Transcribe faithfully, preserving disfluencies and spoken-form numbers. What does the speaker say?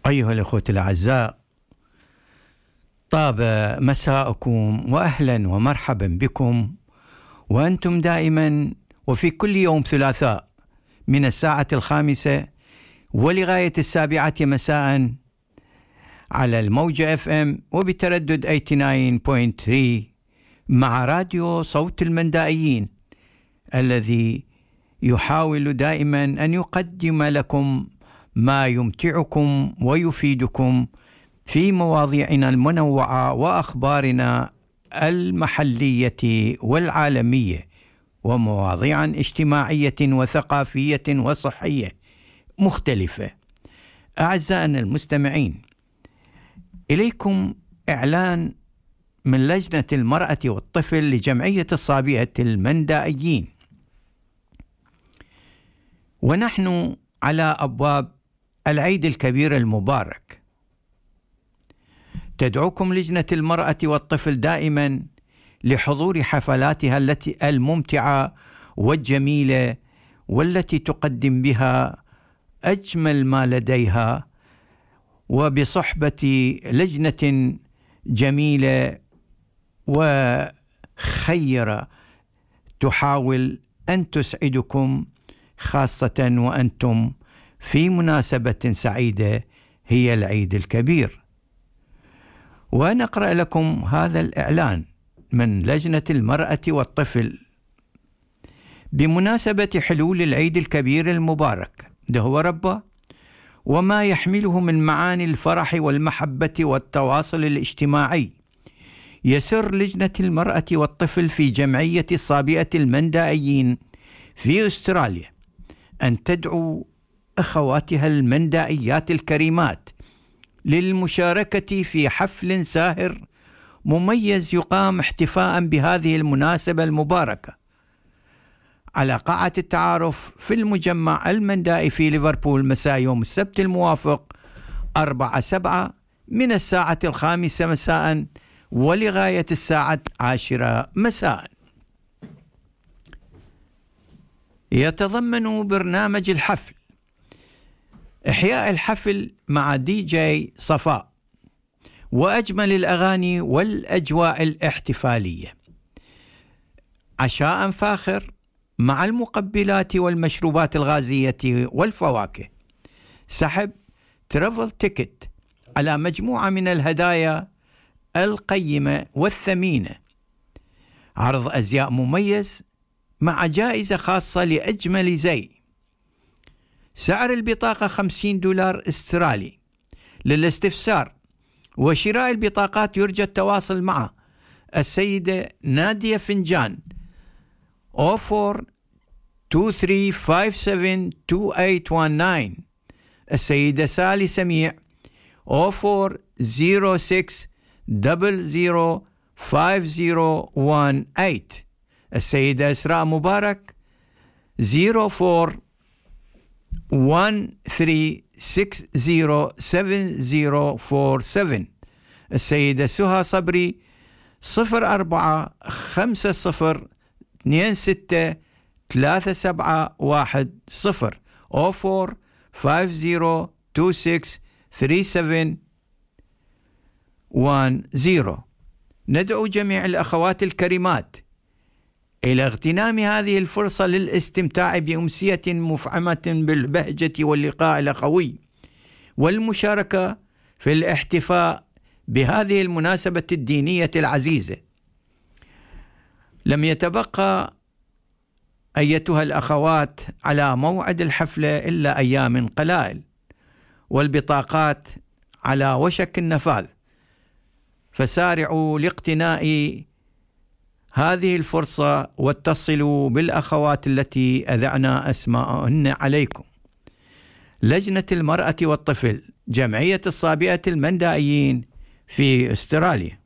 أيها الأخوة الأعزاء، طاب مساءكم وأهلا ومرحبا بكم، وأنتم دائما وفي كل يوم ثلاثاء من الساعة الخامسة ولغاية السابعة مساء على الموجة اف ام وبتردد ثمانية وثمانين فاصلة ثلاثة مع راديو صوت المندائيين الذي يحاول دائما أن يقدم لكم ما يمتعكم ويفيدكم في مواضيعنا المنوعة وأخبارنا المحلية والعالمية، ومواضيع اجتماعية وثقافية وصحية مختلفة. أعزائنا المستمعين، إليكم إعلان من لجنة المرأة والطفل لجمعية الصابئة المندائيين، ونحن على أبواب العيد الكبير المبارك. تدعوكم لجنة المرأة والطفل دائما لحضور حفلاتها التي الممتعة والجميلة، والتي تقدم بها أجمل ما لديها، وبصحبة لجنة جميلة وخيرة تحاول أن تسعدكم، خاصة وأنتم في مناسبة سعيدة هي العيد الكبير. ونقرأ لكم هذا الإعلان من لجنة المرأة والطفل بمناسبة حلول العيد الكبير المبارك ده هو ربه، وما يحمله من معاني الفرح والمحبة والتواصل الاجتماعي. يسر لجنة المرأة والطفل في جمعية الصابئة المندائيين في أستراليا أن تدعو أخواتها المندائيات الكريمات للمشاركة في حفل ساهر مميز يقام احتفاء بهذه المناسبة المباركة على قاعة التعارف في المجمع المندائي في ليفربول مساء يوم السبت الموافق أربعة سبعة من الساعة الخامسة مساء ولغاية الساعة عاشرة مساء. يتضمن برنامج الحفل إحياء الحفل مع دي جي صفاء وأجمل الأغاني والأجواء الاحتفالية، عشاء فاخر مع المقبلات والمشروبات الغازية والفواكه، سحب ترافل تيكت على مجموعة من الهدايا القيمة والثمينة، عرض أزياء مميز مع جائزة خاصة لأجمل زي. سعر البطاقة خمسين دولار استرالي. للاستفسار وشراء البطاقات يرجى التواصل مع السيدة نادية فنجان صفر أربعة اثنين ثلاثة خمسة سبعة اثنين ثمانية واحد تسعة، السيدة سالي سميع صفر أربعة صفر ستة صفر صفر خمسة صفر واحد ثمانية، السيدة إسراء مبارك صفر أربعة واحد ثلاثة ستة صفر سبعة صفر أربعة سبعة، السيدة سهى صبري صفر أربعة خمسة صفر اثنين ستة ثلاثة سبعة واحد صفر صفر خمسة صفر اثنين ستة ثلاثة سبعة واحد صفر. ندعو جميع الأخوات الكريمات إلى اغتنام هذه الفرصة للاستمتاع بأمسية مفعمة بالبهجة واللقاء الأخوي والمشاركة في الاحتفاء بهذه المناسبة الدينية العزيزة. لم يتبقى أيتها الأخوات على موعد الحفلة إلا أيام قلائل، والبطاقات على وشك النفاذ، فسارعوا لاقتناء هذه الفرصة واتصلوا بالأخوات التي أذعنا أسماءهن عليكم. لجنة المرأة والطفل، جمعية الصابئة المندائيين في أستراليا.